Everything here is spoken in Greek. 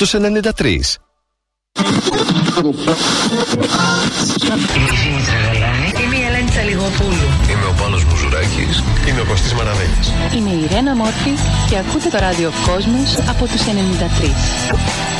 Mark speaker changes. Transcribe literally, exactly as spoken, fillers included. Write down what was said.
Speaker 1: στους ενενήντα τρία.
Speaker 2: Είμαι η Ελένη Τσαλιγοπούλου.
Speaker 3: Είμαι ο Πάνος Μουζουράκης.
Speaker 4: Είμαι ο Κωστής Μαραβέλης.
Speaker 5: Είμαι η Ρένα Μόρφη και ακούτε το ράδιο Κόσμος από τους ενενήντα τρία.